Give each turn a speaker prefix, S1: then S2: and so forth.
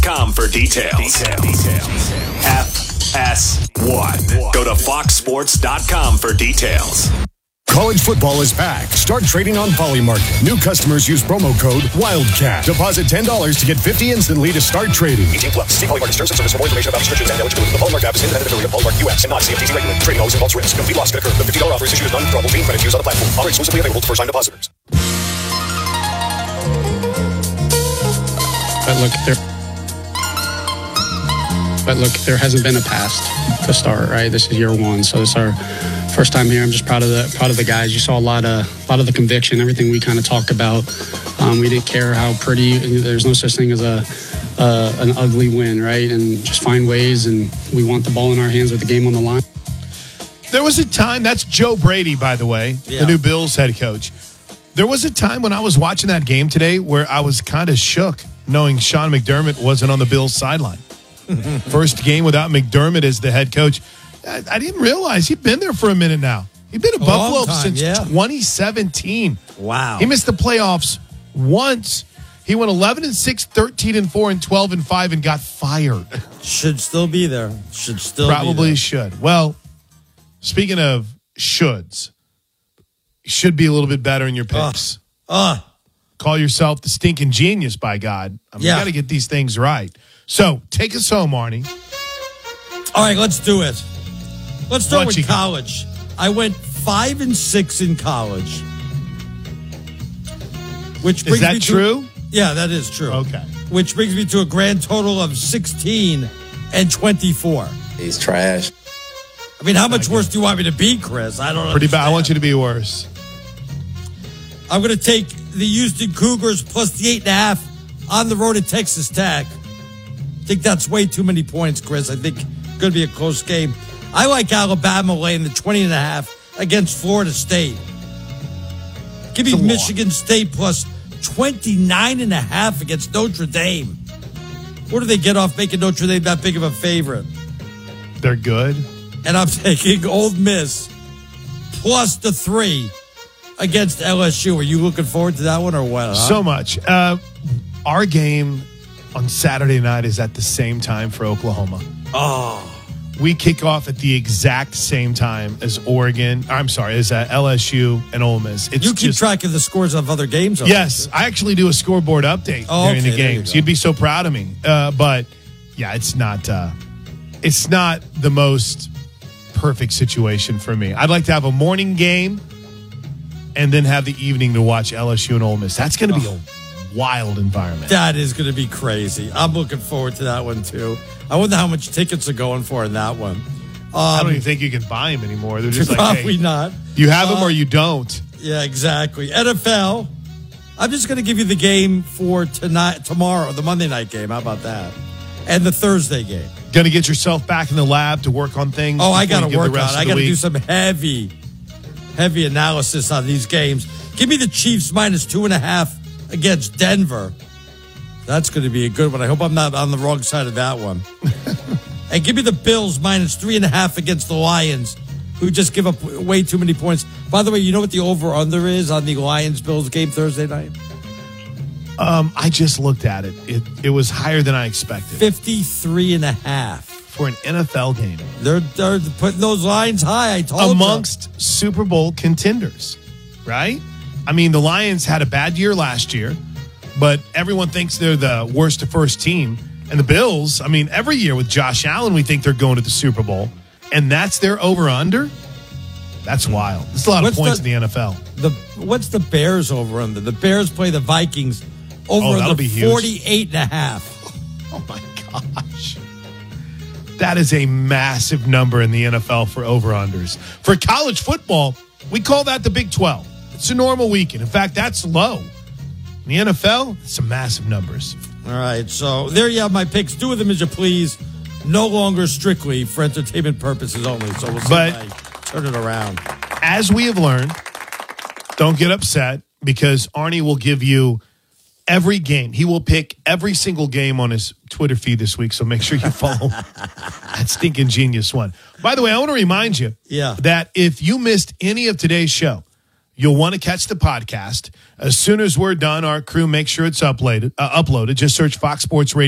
S1: FoxSports.com for details. FS1. Go to FoxSports.com for details.
S2: College football is back. Start trading on Polymarket. New customers use promo code WILDCAT. Deposit $10 to get $50 instantly to start trading.
S3: 18 plus. See Polymarket terms and service for more information about restrictions and eligibility. The Polymarket app is independent affiliate of Polymarket US and not CFTC regulated. Trading always involves risk. Complete loss can occur. The $50 offer is issued as non-withdrawable fee credit used on the platform. Offer exclusively available to first-time depositors.
S4: But look, there hasn't been a past to start, right? This is year one, so it's our first time here. I'm just proud of the guys. You saw a lot of the conviction, everything we kind of talked about. We didn't care how pretty. There's no such thing as an ugly win, right? And just find ways, and we want the ball in our hands with the game on the line.
S5: There was a time, that's Joe Brady, by the way, the new Bills head coach. There was a time when I was watching that game today where I was kind of shook knowing Sean McDermott wasn't on the Bills sideline. First game without McDermott as the head coach. I didn't realize he'd been there for a minute now. He'd been at Buffalo since 2017.
S6: Wow.
S5: He missed the playoffs once. He went 11-6, 13-4, and 12-5 and got fired.
S6: Should still be there.
S5: Probably should. Well, speaking of shoulds, you should be a little bit better in your picks. Call yourself the stinking genius, by God. You got to get these things right. So, take us home, Arnie.
S6: All right, let's do it. Let's start with college. I went 5-6 in college. Which brings
S5: is that true?
S6: Yeah, that is true.
S5: Okay.
S6: Which brings me to a grand total of 16-24.
S7: He's trash.
S6: I mean, how much worse do you want me to be, Chris? I don't know.
S5: Pretty bad. I want you to be worse.
S6: I'm going to take the Houston Cougars plus the 8.5 on the road at Texas Tech. I think that's way too many points, Chris. I think it's going to be a close game. I like Alabama laying the 20.5 against Florida State. Give me Michigan State plus 29.5 against Notre Dame. What do they get off making Notre Dame that big of a favorite?
S5: They're good.
S6: And I'm taking Ole Miss plus the 3 against LSU. Are you looking forward to that one or what? Huh?
S5: So much. Our game on Saturday night is at the same time for Oklahoma.
S6: Oh.
S5: We kick off at the exact same time as Oregon. I'm sorry, as LSU and Ole Miss.
S6: You keep track of the scores of other games?
S5: Yes, I actually do a scoreboard update during the games. You'd be so proud of me. But, yeah, it's not the most perfect situation for me. I'd like to have a morning game and then have the evening to watch LSU and Ole Miss. That's going to be a wild environment.
S6: That is going to be crazy. I'm looking forward to that one, too. I wonder how much tickets are going for in that one.
S5: I don't even think you can buy them anymore. They're just like,
S6: probably not.
S5: You have them or you don't.
S6: Yeah, exactly. NFL. I'm just going to give you the game for tomorrow, the Monday night game. How about that? And the Thursday game.
S5: Going to get yourself back in the lab to work on things?
S6: Oh, I got to work on it. I got to do some heavy analysis on these games. Give me the Chiefs minus 2.5 against Denver. That's going to be a good one. I hope I'm not on the wrong side of that one. And give me the Bills minus 3.5 against the Lions, who just give up way too many points. By the way, you know what the over-under is on the Lions-Bills game Thursday night?
S5: I just looked at it. It was higher than I expected.
S6: 53.5.
S5: For an NFL game.
S6: They're putting those lines high, I told you.
S5: Amongst Super Bowl contenders, right? I mean, the Lions had a bad year last year, but everyone thinks they're the worst to first team. And the Bills, I mean, every year with Josh Allen, we think they're going to the Super Bowl. And that's their over-under? That's wild. There's a lot of points in the NFL.
S6: What's the Bears over-under? The Bears play the Vikings over-under 48.5.
S5: Oh, my gosh. That is a massive number in the NFL for over-unders. For college football, we call that the Big 12. It's a normal weekend. In fact, that's low. In the NFL, it's some massive numbers.
S6: All right, so there you have my picks. Do with them as you please. No longer strictly for entertainment purposes only. So we'll see if I turn it around.
S5: As we have learned, don't get upset because Arnie will give you every game. He will pick every single game on his Twitter feed this week, so make sure you follow that stinking genius one. By the way, I want to remind you that if you missed any of today's show, you'll want to catch the podcast. As soon as we're done, our crew makes sure it's uploaded. Just search Fox Sports Radio.